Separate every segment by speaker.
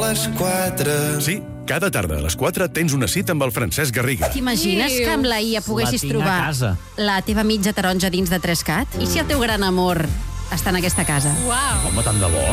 Speaker 1: les 4.
Speaker 2: Sí, cada tarda a les 4 tens una cita amb el Francesc Garriga.
Speaker 3: T'imagines que amb la IA poguessis
Speaker 4: La tinc a
Speaker 3: trobar
Speaker 4: casa.
Speaker 3: la teva mitja taronja dins de 3CAT? I si el teu gran amor està en aquesta casa?
Speaker 4: Home, tant de bo.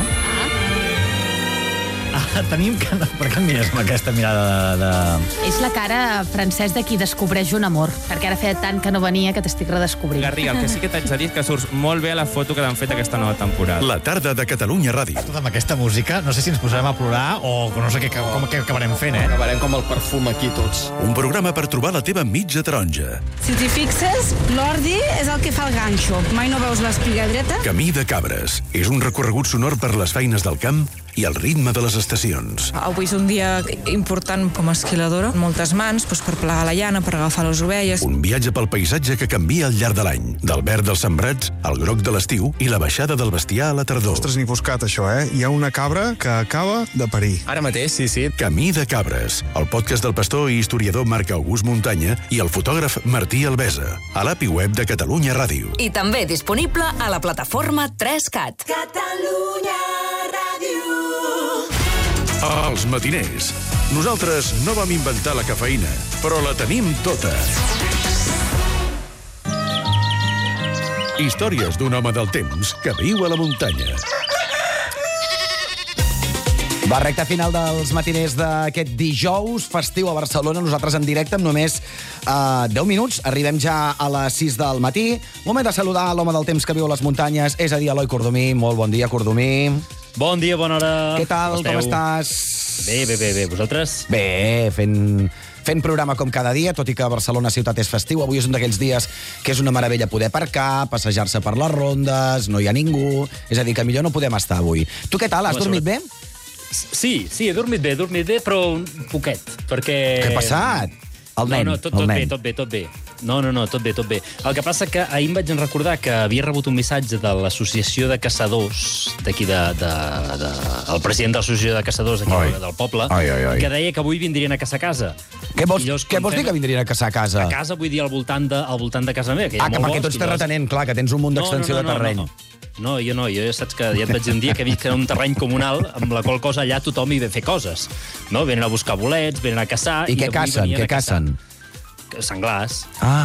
Speaker 4: Tenim que... Per què em mires amb aquesta mirada de...
Speaker 5: És la cara, Francesc, de qui descobreix un amor. Perquè ara feia tant que no venia que t'estic redescobrint.
Speaker 6: Garriga, el que sí que t'haig de dir és que surts molt bé a la foto que t'han fet aquesta nova temporada.
Speaker 2: La tarda de Catalunya Ràdio.
Speaker 4: Tot amb aquesta música, no sé si ens posarem a plorar o no sé com acabarem fent, eh?
Speaker 1: Acabarem com el perfum aquí tots.
Speaker 2: Un programa per trobar la teva mitja taronja.
Speaker 7: Si t'hi fixes, l'ordi és el que fa el ganxo. Mai no veus l'espiga dreta?
Speaker 2: Camí de Cabres. És un recorregut sonor per les feines del camp i el ritme de les estacions.
Speaker 8: Avui és un dia important com a esquiladora. Moltes mans per plegar la llana, per agafar les ovelles.
Speaker 2: Un viatge pel paisatge que canvia al llarg de l'any. Del verd dels sembrats al groc de l'estiu i la baixada del bestiar a la tardor.
Speaker 9: Ostres, ni buscat, això, eh? Hi ha una cabra que acaba de parir.
Speaker 1: Ara mateix, sí.
Speaker 2: Camí de Cabres, el podcast del pastor i historiador Marc August Muntanya i el fotògraf Martí Albesa, a l'API web de Catalunya Ràdio.
Speaker 10: I també disponible a la plataforma 3CAT.
Speaker 7: Catalunya Ràdio.
Speaker 2: Els matiners. Nosaltres no vam inventar la cafeïna, però la tenim tota. Històries d'un home del temps que viu a la muntanya.
Speaker 11: Va, recta final dels matiners d'aquest dijous festiu a Barcelona. Nosaltres en directe amb només 10 minuts. Arribem ja a les 6 del matí. Moment de saludar l'home del temps que viu a les muntanyes, és a dir, Eloi Cordomí. Molt bon dia, Cordomí.
Speaker 12: Bon dia, bona hora.
Speaker 11: Què tal, com estàs?
Speaker 12: Bé. Vosaltres?
Speaker 11: Bé, fent programa com cada dia, tot i que Barcelona ciutat és festiu. Avui és un d'aquells dies que és una meravella poder aparcar, passejar-se per les rondes, no hi ha ningú. És a dir, que millor no podem estar avui. Tu què tal? Has dormit bé?
Speaker 12: Sí, he dormit bé, però un poquet, perquè...
Speaker 11: Què ha passat? El nen.
Speaker 12: No, tot bé. No, tot bé. El que passa que ahir em vaig recordar que havia rebut un missatge de l'associació de caçadors, d'aquí el president de l'associació de caçadors d'aquí del poble, que deia que avui vindrien a caçar a casa.
Speaker 11: Què vols dir que vindrien a caçar a casa?
Speaker 12: A casa, vull dir, al voltant de casa meva.
Speaker 11: Que perquè tu ets terratenent, clar, que tens un munt d'extensió de terreny.
Speaker 12: No, jo ja saps que ja et vaig dir un dia que visc en un terreny comunal, amb la qual cosa allà tothom hi ve a fer coses. No? Venen a buscar bolets, venen a caçar...
Speaker 11: I què cacen?
Speaker 12: Senglars.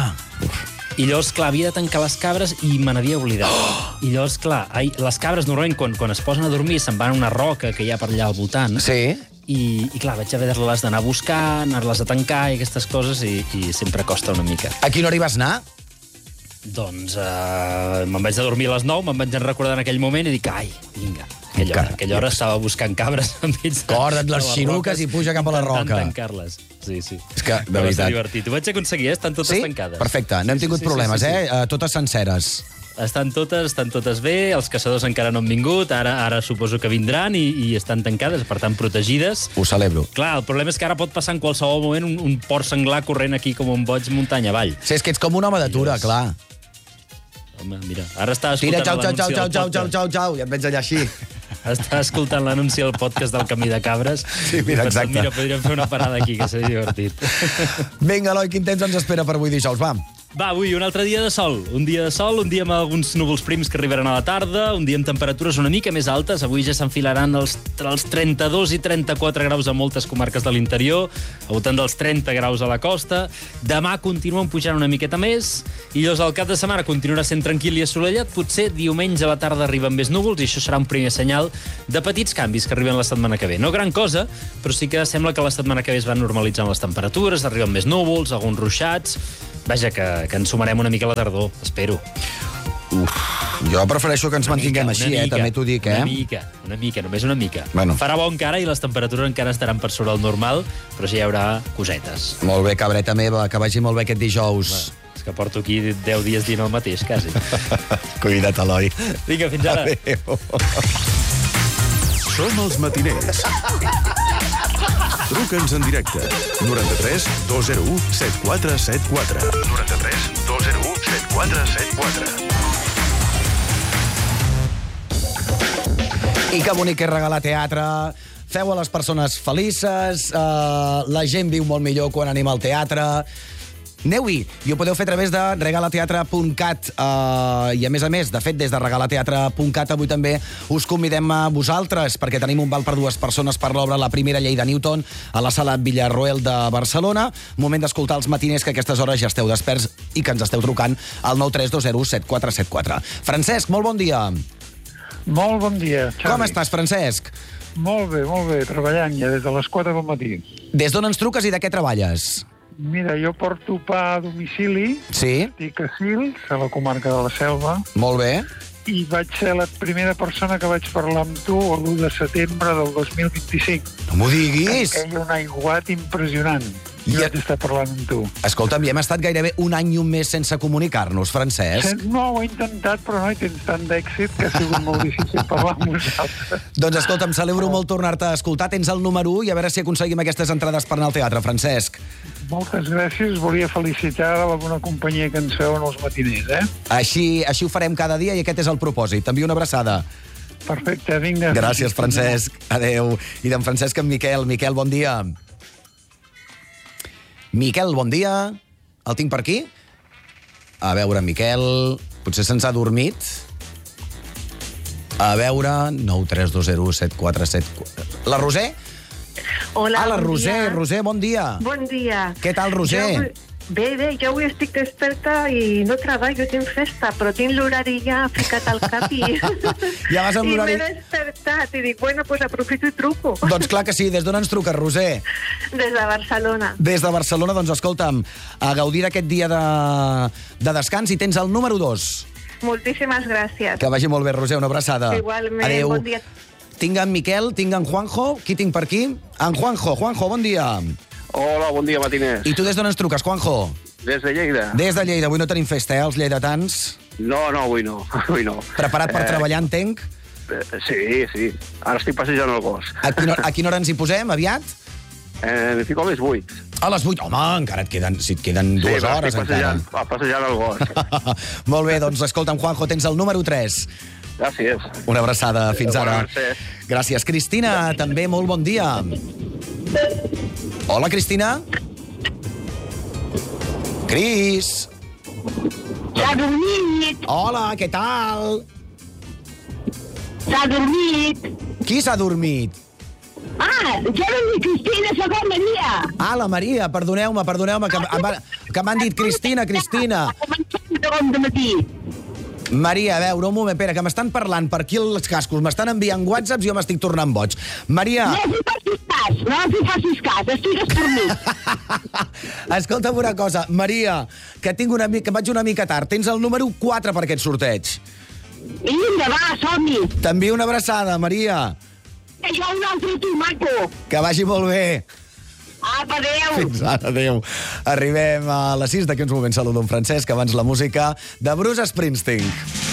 Speaker 11: I
Speaker 12: llavors, clar, havia de tancar les cabres i me n'havia oblidat. I llavors, clar, les cabres normalment quan es posen a dormir se'n van a una roca que hi ha per allà al voltant.
Speaker 11: Sí.
Speaker 12: I clar, vaig haver-les d'anar a buscar, anar-les a tancar i aquestes coses, i sempre costa una mica.
Speaker 11: A quina hora hi vas anar?
Speaker 12: Doncs me'n vaig de dormir a les 9, me'n vaig recordar en aquell moment i dic, ai, vinga. Aquella hora estava buscant cabres enmig de...
Speaker 11: Corda't les xinuques i puja cap a la roca.
Speaker 12: Intentant tancar-les. Sí.
Speaker 11: És que, de veritat...
Speaker 12: divertit. Ho vaig aconseguir, estan totes tancades.
Speaker 11: Sí? Perfecte, no hem tingut problemes, Totes senceres.
Speaker 12: Estan totes bé, els caçadors encara no han vingut, ara suposo que vindran i estan tancades, per tant, protegides.
Speaker 11: Ho celebro.
Speaker 12: Clar, el problema és que ara pot passar en qualsevol moment un porc senglar corrent aquí com un boig muntanya avall.
Speaker 11: Sí, és que ets com un home d'atura, clar.
Speaker 12: Home, mira, ara estava escoltant l'anunci del podcast.
Speaker 11: Xau, ja et veig allà així.
Speaker 12: Estava escoltant l'anunci del podcast del Camí de Cabres.
Speaker 11: Sí, mira, exacte.
Speaker 12: Mira, podríem fer una parada aquí, que seria divertit.
Speaker 11: Vinga, Eloi, quin temps ens espera per avui dijous? Va,
Speaker 12: avui un altre dia de sol. Un dia amb alguns núvols prims que arribaran a la tarda, un dia amb temperatures una mica més altes. Avui ja s'enfilaran els 32 i 34 graus a moltes comarques de l'interior, al voltant dels 30 graus a la costa. Demà continuen pujant una miqueta més, i llavors el cap de setmana continuarà sent tranquil i assolellat. Potser diumenge a la tarda arriben més núvols, i això serà un primer senyal de petits canvis que arriben la setmana que ve. No gran cosa, però sí que sembla que la setmana que ve es van normalitzant les temperatures, arriben més núvols, alguns ruixats. Vaja, que ens sumarem una mica a la tardor, espero.
Speaker 11: Jo prefereixo que ens mantinguem així, també t'ho dic,
Speaker 12: Una mica, només una mica.
Speaker 11: Bueno.
Speaker 12: Farà bon encara i les temperatures encara estaran per sobre el normal, però sí hi haurà cosetes.
Speaker 11: Molt bé, cabreta meva, que vagi molt bé aquest dijous.
Speaker 12: És que porto aquí 10 dies dient el mateix, quasi.
Speaker 11: Cuida't, Eloi.
Speaker 12: Vinga, fins ara.
Speaker 11: Adéu.
Speaker 2: Som els matiners. Truca'ns en directe. 93 201 7474. 93 201 7474.
Speaker 11: I que bonic és regalar teatre. Feu a les persones felices. La gent viu molt millor quan anem al teatre. Aneu-hi, i ho podeu fer a través de regalateatre.cat. I a més, de fet, des de regalateatre.cat avui també us convidem a vosaltres, perquè tenim un val per 2 persones per l'obra La primera llei de Newton a la sala Villarroel de Barcelona. Moment d'escoltar els matiners, que a aquestes hores ja esteu desperts i que ens esteu trucant al 932017474. Francesc, molt bon dia.
Speaker 13: Molt bon dia, Xavi.
Speaker 11: Com estàs, Francesc?
Speaker 13: Molt bé, treballant ja des de les 4 del matí.
Speaker 11: Des d'on ens truques i de què treballes?
Speaker 13: Mira, jo porto pa a domicili.
Speaker 11: Sí.
Speaker 13: Estic a Sils, a la comarca de la Selva.
Speaker 11: Molt bé.
Speaker 13: I vaig ser la primera persona que vaig parlar amb tu l'1 de setembre del 2025.
Speaker 11: No m'ho diguis!
Speaker 13: Que hi ha un aiguat impressionant. I vaig estar parlant amb tu.
Speaker 11: Escolta'm, ja hem estat gairebé un any i un mes sense comunicar-nos, Francesc.
Speaker 13: No, ho he intentat, però no hi tens tant d'èxit que ha sigut molt difícil parlar amb nosaltres.
Speaker 11: Doncs escolta'm, celebro molt tornar-te a escoltar. Tens el número 1 i a veure si aconseguim aquestes entrades per anar al teatre, Francesc.
Speaker 13: Moltes gràcies. Volia felicitar la bona companyia que ens feu en els matiners,
Speaker 11: Així ho farem cada dia i aquest és el propòsit. T'envio una abraçada.
Speaker 13: Perfecte, vinga.
Speaker 11: Gràcies, Francesc. Adéu. I d'en Francesc en Miquel. Miquel, bon dia. Miquel, bon dia. El tinc per aquí? A veure, Miquel... Potser se'ns ha dormit. A veure... 932017474... La Roser?
Speaker 14: Hola,
Speaker 11: la
Speaker 14: bon
Speaker 11: Roser.
Speaker 14: dia.
Speaker 11: Roser, bon dia.
Speaker 14: Bon dia.
Speaker 11: Què tal, Roser?
Speaker 14: Bé, jo avui estic desperta i no treballo, tinc festa, però tinc l'horari ja ficat al cap i...
Speaker 11: Ja vas amb l'horari...
Speaker 14: I m'he despertat i dic, bueno, pues aprofito i truco.
Speaker 11: Doncs clar que sí. Des d'on ens truques, Roser?
Speaker 14: Des de Barcelona.
Speaker 11: Des de Barcelona, doncs escolta'm, a gaudir d'aquest dia de descans i tens el número 2.
Speaker 14: Moltíssimes gràcies.
Speaker 11: Que vagi molt bé, Roser, una abraçada.
Speaker 14: Igualment,
Speaker 11: adéu.
Speaker 14: bon dia.
Speaker 11: Tinc en Miquel, tinc en Juanjo. Qui tinc per aquí? En Juanjo. Juanjo, bon dia.
Speaker 15: Hola, bon dia, matiners.
Speaker 11: I tu des d'on ens truques, Juanjo?
Speaker 15: Des de Lleida.
Speaker 11: Des de Lleida. Avui no tenim festa, els lleidatans?
Speaker 15: No, avui no.
Speaker 11: Preparat per treballar, entenc?
Speaker 15: Sí. Ara estic passejant el gos.
Speaker 11: A quina hora ens hi posem, aviat?
Speaker 15: Em fico a les 8.
Speaker 11: A les 8? Home, encara et queden 2 hores.
Speaker 15: Sí, estic passejant el gos.
Speaker 11: Molt bé, doncs escolta'm, Juanjo, tens el número 3.
Speaker 15: Gràcies.
Speaker 11: Una abraçada, fins ara. Gràcies. Cristina, també molt bon dia. Hola, Cristina. Cris.
Speaker 16: S'ha dormit.
Speaker 11: Hola, què tal?
Speaker 16: S'ha dormit.
Speaker 11: Qui s'ha dormit?
Speaker 16: Jo no dic Cristina, soc la Maria.
Speaker 11: La Maria, perdoneu-me, que m'han dit Cristina. Maria, a veure, un moment, espera, que m'estan parlant per aquí els cascos, m'estan enviant whatsapps i jo m'estic tornant boig. Maria...
Speaker 16: No t'hi facis cas, estic escornit.
Speaker 11: Escolta'm una cosa, Maria, que vaig una mica tard, tens el número 4 per aquest sorteig.
Speaker 16: Vinga, va, som-hi.
Speaker 11: T'envio una abraçada, Maria.
Speaker 16: Que jo un altre tu, maco.
Speaker 11: Que vagi molt bé.
Speaker 16: Adéu.
Speaker 11: Fins ara, adéu. Arribem a les 6, d'aquí uns moments saludo en Francesc, abans la música de Bruce Springsteen.